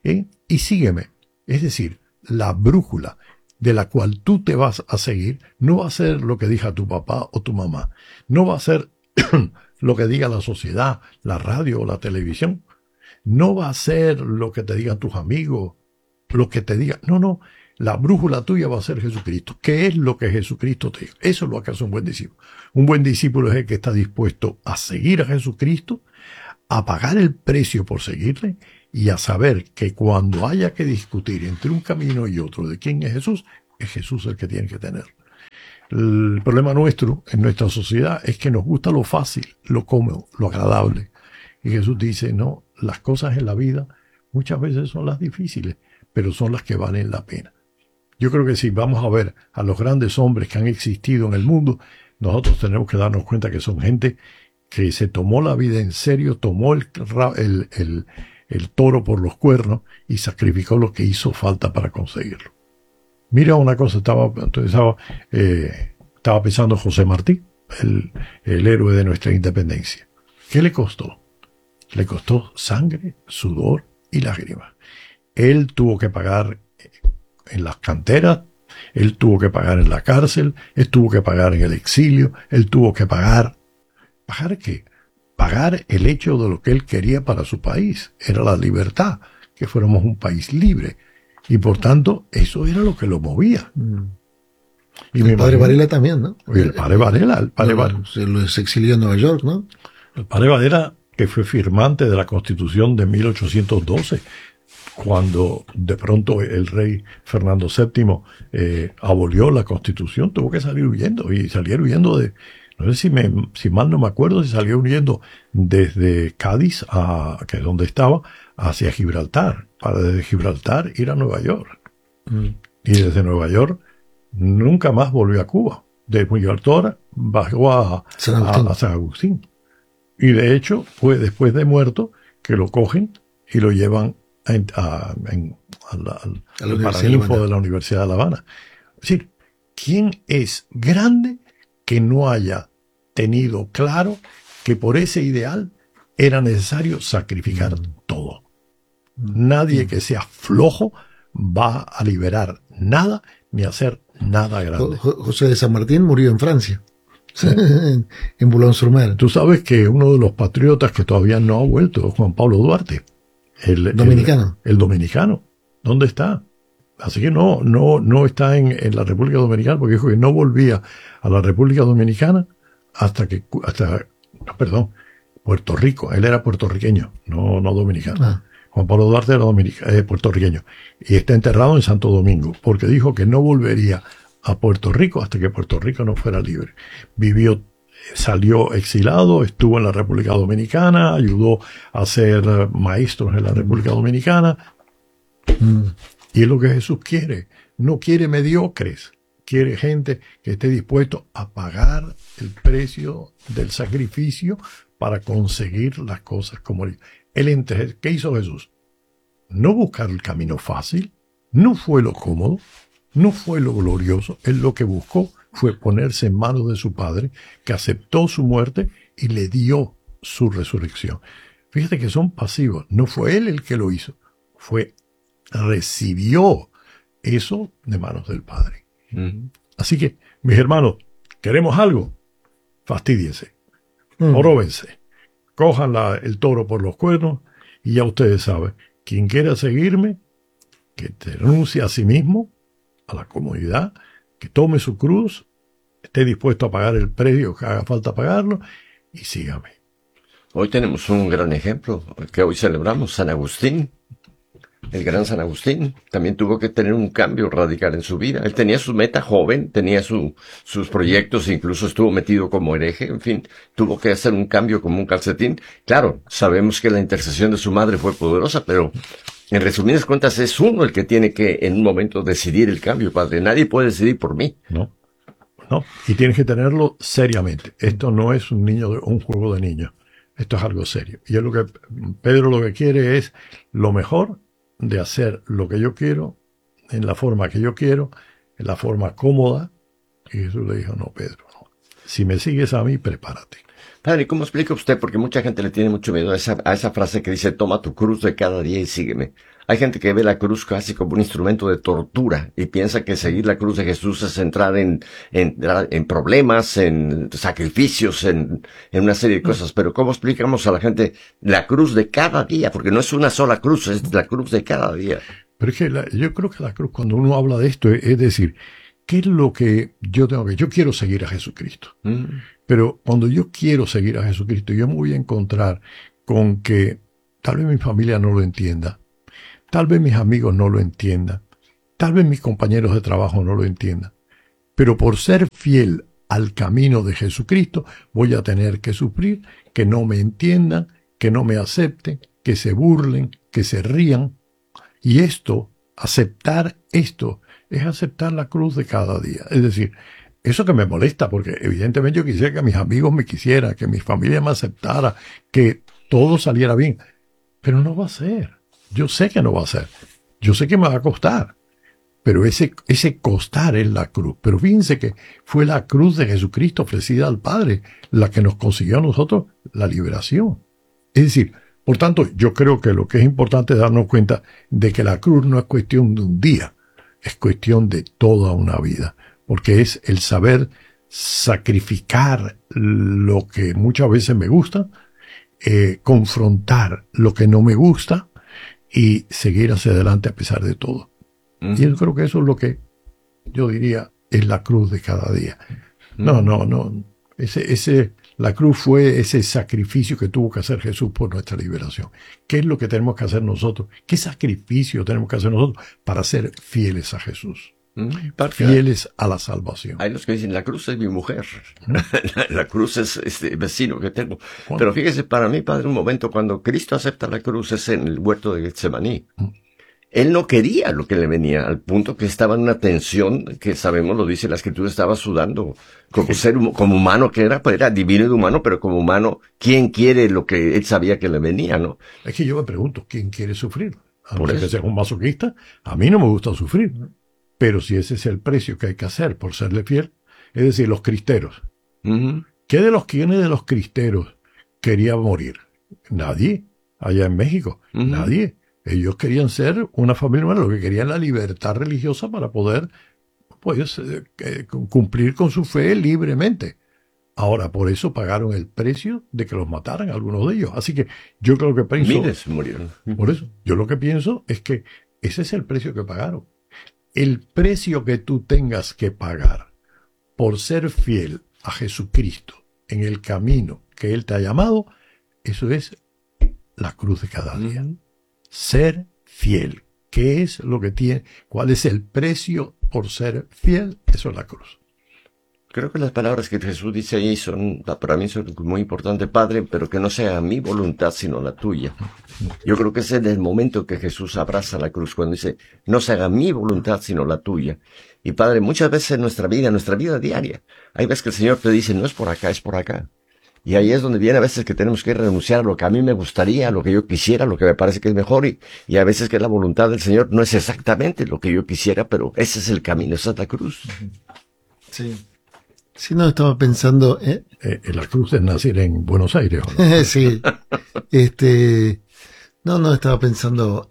Y sígueme. Es decir, la brújula de la cual tú te vas a seguir no va a ser lo que diga tu papá o tu mamá. No va a ser lo que diga la sociedad, la radio o la televisión. No va a ser lo que te digan tus amigos, lo que te digan. No. La brújula tuya va a ser Jesucristo. ¿Qué es lo que Jesucristo te dice? Eso es lo que hace un buen discípulo. Un buen discípulo es el que está dispuesto a seguir a Jesucristo, a pagar el precio por seguirle y a saber que cuando haya que discutir entre un camino y otro de quién es Jesús el que tiene que tener. El problema nuestro en nuestra sociedad es que nos gusta lo fácil, lo cómodo, lo agradable. Y Jesús dice, no, las cosas en la vida muchas veces son las difíciles, pero son las que valen la pena. Yo creo que si vamos a ver a los grandes hombres que han existido en el mundo, nosotros tenemos que darnos cuenta que son gente que se tomó la vida en serio, tomó el toro por los cuernos y sacrificó lo que hizo falta para conseguirlo. Mira una cosa, estaba pensando José Martí, el héroe de nuestra independencia. ¿Qué le costó? Le costó sangre, sudor y lágrimas. Él tuvo que pagar en las canteras Él tuvo que pagar en la cárcel, él tuvo que pagar en el exilio, él tuvo que pagar. ¿Pagar qué? Pagar el hecho de lo que él quería para su país. Era la libertad, que fuéramos un país libre. Y por tanto, eso era lo que lo movía. Y el padre Varela también, ¿no? Y el padre Varela, se los exilió en Nueva York, ¿no? El padre Varela, que fue firmante de la Constitución de 1812, cuando de pronto el rey Fernando VII abolió la Constitución, tuvo que salir huyendo, y salir huyendo de, no sé si mal no me acuerdo, si salió huyendo desde Cádiz, que es donde estaba, hacia Gibraltar, para desde Gibraltar ir a Nueva York. Y desde Nueva York nunca más volvió a Cuba. De Gibraltar bajó a San Agustín. Y de hecho fue después de muerto que lo cogen y lo llevan al Paraninfo de la Universidad de La Habana. Es decir, ¿quién es grande que no haya tenido claro que por ese ideal era necesario sacrificar todo? Nadie que sea flojo va a liberar nada ni a hacer nada grande. José de San Martín murió en Francia, ¿sí? en Boulogne-sur-Mer. Tú sabes que uno de los patriotas que todavía no ha vuelto es Juan Pablo Duarte. El dominicano. ¿Dónde está? Así que no está en la República Dominicana, porque dijo que no volvía a la República Dominicana Puerto Rico. Él era puertorriqueño, no dominicano. Juan Pablo Duarte era puertorriqueño. Y está enterrado en Santo Domingo, porque dijo que no volvería a Puerto Rico hasta que Puerto Rico no fuera libre. Salió exilado, estuvo en la República Dominicana, ayudó a ser maestros en la República Dominicana. Y es lo que Jesús quiere. No quiere mediocres. Quiere gente que esté dispuesto a pagar el precio del sacrificio para conseguir las cosas como él. ¿Qué hizo Jesús? No buscar el camino fácil, no fue lo cómodo, no fue lo glorioso. Él lo que buscó fue ponerse en manos de su Padre, que aceptó su muerte y le dio su resurrección. Fíjate que son pasivos. No fue él el que lo hizo, recibió eso de manos del Padre. Así que, mis hermanos, ¿queremos algo? Fastídiense, oróbense, cojan el toro por los cuernos, y ya ustedes saben, quien quiera seguirme, que te renuncie a sí mismo, a la comodidad, que tome su cruz, esté dispuesto a pagar el precio que haga falta pagarlo, y sígame. Hoy tenemos un gran ejemplo, que hoy celebramos, San Agustín. El gran San Agustín también tuvo que tener un cambio radical en su vida. Él tenía su meta joven, tenía sus proyectos, incluso estuvo metido como hereje, en fin, tuvo que hacer un cambio como un calcetín. Claro, sabemos que la intercesión de su madre fue poderosa, pero en resumidas cuentas es uno el que tiene que en un momento decidir el cambio, padre. Nadie puede decidir por mí. No, y tienes que tenerlo seriamente. Esto no es un juego de niños. Esto es algo serio. Y Pedro lo que quiere es lo mejor de hacer lo que yo quiero, en la forma que yo quiero, en la forma cómoda. Y Jesús le dijo, no, Pedro, no. Si me sigues a mí, prepárate. Padre, ¿cómo explica usted? Porque mucha gente le tiene mucho miedo a esa frase que dice, toma tu cruz de cada día y sígueme. Hay gente que ve la cruz casi como un instrumento de tortura y piensa que seguir la cruz de Jesús es entrar en problemas, en sacrificios, en una serie de cosas. Pero ¿cómo explicamos a la gente la cruz de cada día? Porque no es una sola cruz, es la cruz de cada día. Pero es que yo creo que la cruz, cuando uno habla de esto, es decir, ¿qué es lo que yo tengo que? Yo quiero seguir a Jesucristo. Pero cuando yo quiero seguir a Jesucristo, yo me voy a encontrar con que tal vez mi familia no lo entienda. Tal vez mis amigos no lo entiendan. Tal vez mis compañeros de trabajo no lo entiendan. Pero por ser fiel al camino de Jesucristo, voy a tener que sufrir que no me entiendan, que no me acepten, que se burlen, que se rían. Y aceptar esto, es aceptar la cruz de cada día. Es decir, eso que me molesta, porque evidentemente yo quisiera que mis amigos me quisieran, que mi familia me aceptara, que todo saliera bien. Pero no va a ser. Yo sé que no va a ser. Yo sé que me va a costar. Pero ese costar es la cruz. Pero fíjense que fue la cruz de Jesucristo ofrecida al Padre la que nos consiguió a nosotros la liberación. Es decir, por tanto, yo creo que lo que es importante es darnos cuenta de que la cruz no es cuestión de un día, es cuestión de toda una vida, porque es el saber sacrificar lo que muchas veces me gusta, confrontar lo que no me gusta y seguir hacia adelante a pesar de todo. Y yo creo que eso es lo que yo diría es la cruz de cada día. No. La cruz fue ese sacrificio que tuvo que hacer Jesús por nuestra liberación. ¿Qué es lo que tenemos que hacer nosotros? ¿Qué sacrificio tenemos que hacer nosotros para ser fieles a Jesús? Fieles a la salvación. Hay los que dicen, la cruz es mi mujer. La cruz es este vecino que tengo. Pero fíjese, para mí, Padre, un momento cuando Cristo acepta la cruz es en el huerto de Getsemaní. Él no quería lo que le venía, al punto que estaba en una tensión que sabemos, lo dice la Escritura, estaba sudando como como humano que era, pues era divino y humano, pero como humano, ¿quién quiere lo que él sabía que le venía, no? Es que yo me pregunto, ¿quién quiere sufrir? A no ser que sea un masoquista, a mí no me gusta sufrir. Pero si ese es el precio que hay que hacer por serle fiel, es decir, los cristeros. ¿Quiénes de los cristeros quería morir? Nadie. Allá en México, nadie. Ellos querían ser una familia humana, lo que querían la libertad religiosa para poder, pues, cumplir con su fe libremente. Ahora, por eso pagaron el precio de que los mataran algunos de ellos. Así que yo creo que pienso... Miles murieron. Por eso, yo lo que pienso es que ese es el precio que pagaron. El precio que tú tengas que pagar por ser fiel a Jesucristo en el camino que Él te ha llamado, eso es la cruz de cada día. Ser fiel. ¿Qué es lo que tiene? ¿Cuál es el precio por ser fiel? Eso es la cruz. Creo que las palabras que Jesús dice ahí son, para mí son muy importantes, Padre, pero que no sea mi voluntad sino la tuya. Yo creo que ese es el momento que Jesús abraza la cruz, cuando dice, no se haga mi voluntad sino la tuya. Y Padre, muchas veces en nuestra vida diaria, hay veces que el Señor te dice, no es por acá, es por acá. Y ahí es donde viene a veces que tenemos que renunciar a lo que a mí me gustaría, a lo que yo quisiera, lo que me parece que es mejor, y a veces que la voluntad del Señor no es exactamente lo que yo quisiera, pero ese es el camino, esa es la cruz. Sí. Sí, no, estaba pensando... La cruz es nacer en Buenos Aires, ¿o no? Sí. No, estaba pensando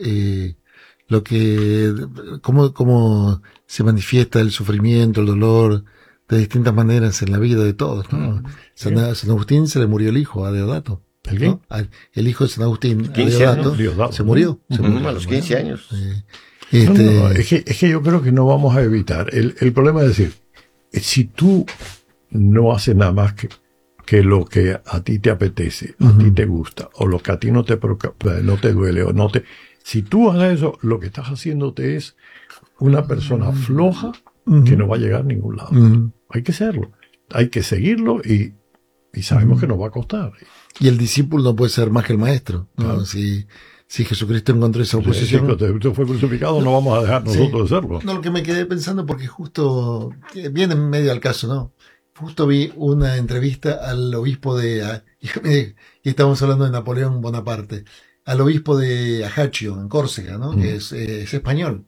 cómo se manifiesta el sufrimiento, el dolor, de distintas maneras en la vida de todos, ¿no? San Agustín se le murió el hijo, a Deodato. ¿El qué? ¿No? El hijo de San Agustín, 15 Deodato, años. se murió. A los 15 años. No, es que yo creo que no vamos a evitar. El problema es decir, si tú no haces nada más que lo que a ti te apetece, a ti te gusta, o lo que a ti no te duele, si tú hagas eso, lo que estás haciéndote es una persona floja que no va a llegar a ningún lado. Hay que serlo, hay que seguirlo y sabemos que nos va a costar. Y el discípulo no puede ser más que el maestro, ¿no? Claro. Si Jesucristo encontró esa oposición. Usted fue crucificado, no vamos a dejar nosotros de serlo. No, lo que me quedé pensando, porque justo viene en medio al caso, ¿no? Justo vi una entrevista al obispo y estamos hablando de Napoleón Bonaparte, al obispo de Ajaccio, en Córcega, ¿no? Que es español.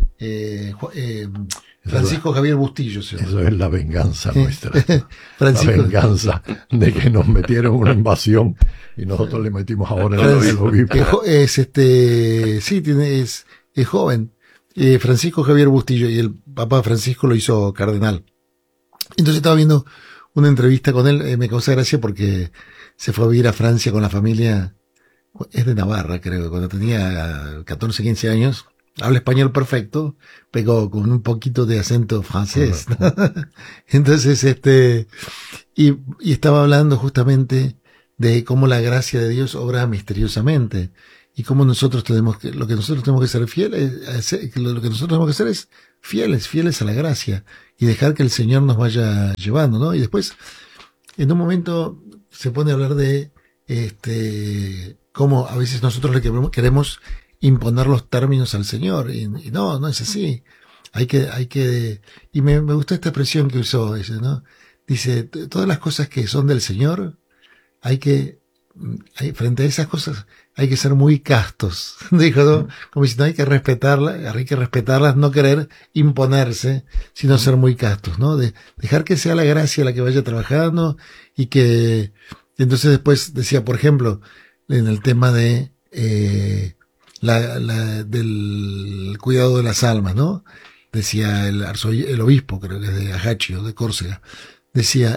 Francisco Javier Bustillo. Eso es la venganza nuestra. Francisco. La venganza de que nos metieron una invasión y nosotros le metimos ahora el obispo. Es joven. Francisco Javier Bustillo, y el Papa Francisco lo hizo cardenal. Entonces estaba viendo una entrevista con él, me causa gracia porque se fue a vivir a Francia con la familia, es de Navarra creo, cuando tenía 14, 15 años, habla español perfecto, pero con un poquito de acento francés, ¿no? Entonces, y estaba hablando justamente de cómo la gracia de Dios obra misteriosamente, y cómo lo que nosotros tenemos que ser fieles, lo que nosotros tenemos que ser es fieles a la gracia, y dejar que el Señor nos vaya llevando, ¿no? Y después, en un momento, se pone a hablar de, cómo a veces nosotros queremos imponer los términos al Señor, y no es así. Y me gustó esta expresión que usó, ¿no? Dice, todas las cosas que son del Señor, frente a esas cosas, hay que ser muy castos, dijo, ¿no? Como diciendo, hay que respetarlas, no querer imponerse, sino ser muy castos, ¿no? Dejar que sea la gracia la que vaya trabajando, entonces después decía, por ejemplo, en el tema de, del cuidado de las almas, ¿no? decía el obispo, creo que es de Ajaccio, de Córcega, decía,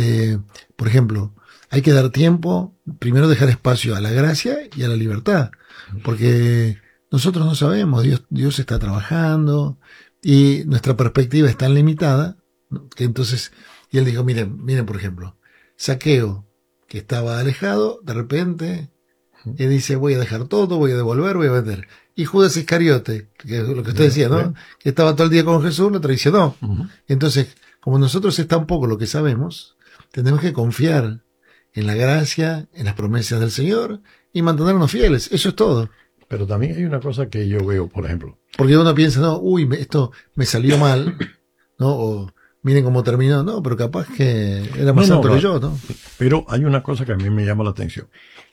por ejemplo, hay que dar tiempo, primero dejar espacio a la gracia y a la libertad, porque nosotros no sabemos, Dios está trabajando y nuestra perspectiva es tan limitada, ¿no? Que entonces, y él dijo, miren, por ejemplo, Zaqueo, que estaba alejado, de repente, y dice, voy a dejar todo, voy a devolver, voy a vender. Y Judas Iscariote, que es lo que usted decía, ¿no? Que estaba todo el día con Jesús, lo traicionó. Entonces, como nosotros es tan poco lo que sabemos, tenemos que confiar en la gracia, en las promesas del Señor y mantenernos fieles. Eso es todo. Pero también hay una cosa que yo veo, por ejemplo. Porque uno piensa, no, esto me salió mal, ¿no? O miren cómo terminó. No, pero capaz que era más santo que yo, ¿no? Pero hay una cosa que a mí me llama la atención.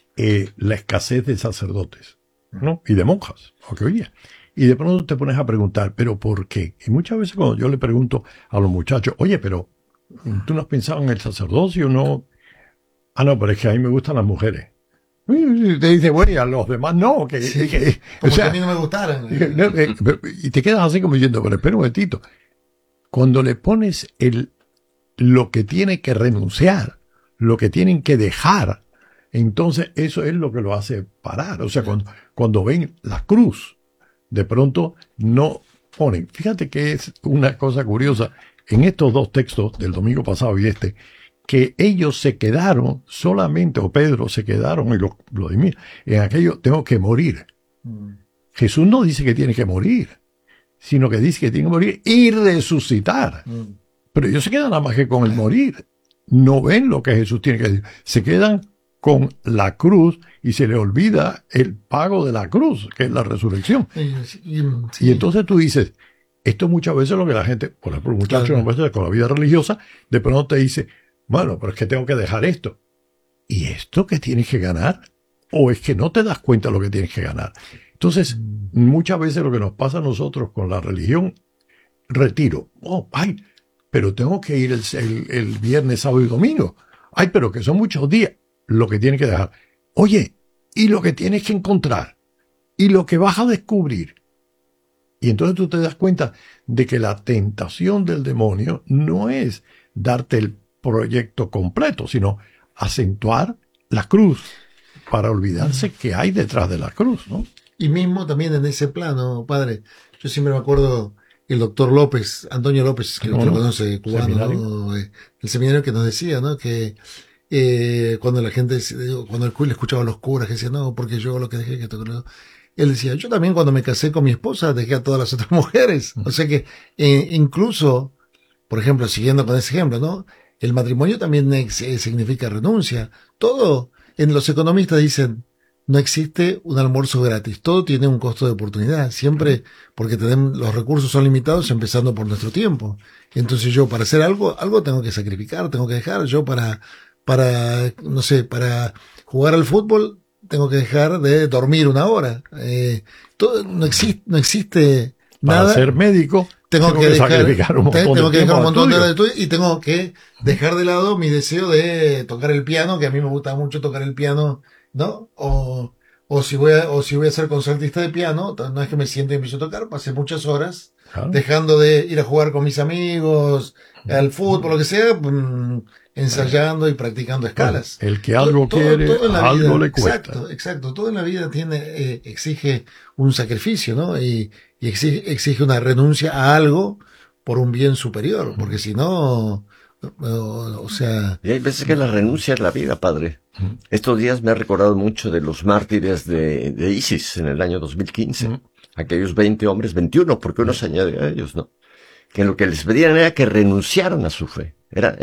La escasez de sacerdotes, ¿no? Y de monjas, aunque hoy día. Y de pronto te pones a preguntar, ¿pero por qué? Y muchas veces cuando yo le pregunto a los muchachos, oye, pero ¿tú no has pensado en el sacerdocio? No. Ah, no, pero es que a mí me gustan las mujeres. Y te dice, bueno, y a los demás no. Como que a mí no me gustaran. Y te quedas así como diciendo, pero espera un momentito. Cuando le pones lo que tiene que renunciar, lo que tienen que dejar, entonces eso es lo que lo hace parar. O sea, cuando ven la cruz, de pronto no ponen. Fíjate que es una cosa curiosa en estos dos textos del domingo pasado y que ellos se quedaron solamente, o Pedro se quedaron, y lo de mí, en aquello, tengo que morir. Jesús no dice que tiene que morir, sino que dice que tiene que morir y resucitar. Pero ellos se quedan nada más que con el morir. No ven lo que Jesús tiene que decir. Se quedan con la cruz y se le olvida el pago de la cruz, que es la resurrección. Y entonces tú dices, esto muchas veces es lo que la gente, por ejemplo, muchachos con la vida religiosa, de pronto te dice, bueno, pero es que tengo que dejar esto. ¿Y esto qué tienes que ganar? ¿O es que no te das cuenta de lo que tienes que ganar? Entonces, muchas veces lo que nos pasa a nosotros con la religión, retiro. Pero tengo que ir el viernes, sábado y domingo. Pero que son muchos días. Lo que tienes que dejar. Oye, y lo que tienes que encontrar. Y lo que vas a descubrir. Y entonces tú te das cuenta de que la tentación del demonio no es darte el proyecto completo, sino acentuar la cruz para olvidarse que hay detrás de la cruz, ¿no? Y mismo también en ese plano, padre, yo siempre me acuerdo el doctor López, Antonio López, que lo conoce, cubano, ¿no? El seminario que nos decía, ¿no? Que cuando la gente, cuando el le escuchaba a los curas que decían, no, porque yo lo que dejé que esto, él decía, yo también cuando me casé con mi esposa dejé a todas las otras mujeres. O sea que incluso, por ejemplo, siguiendo con ese ejemplo, ¿no? El matrimonio también significa renuncia. Todo, los economistas dicen, no existe un almuerzo gratis. Todo tiene un costo de oportunidad. Siempre, porque los recursos son limitados, empezando por nuestro tiempo. Entonces yo, para hacer algo tengo que sacrificar, tengo que dejar. Yo para jugar al fútbol, tengo que dejar de dormir una hora. No existe nada. Para ser médico, tengo que sacrificar un montón de tiempo y tengo que dejar de lado mi deseo de tocar el piano, que a mí me gusta mucho tocar el piano, ¿no? O si voy a ser concertista de piano, no es que me siente y empiezo a tocar, pasé muchas horas dejando de ir a jugar con mis amigos, al fútbol, lo que sea, ensayando y practicando escalas. El que algo quiere, algo le cuesta. Exacto. Todo en la vida exige un sacrificio, ¿no? Y exige una renuncia a algo por un bien superior, porque si no, o sea... Y hay veces que la renuncia es la vida, padre. Estos días me ha recordado mucho de los mártires de ISIS en el año 2015. Aquellos 20 hombres, 21, porque uno se añade a ellos, ¿no? Que lo que les pedían era que renunciaran a su fe.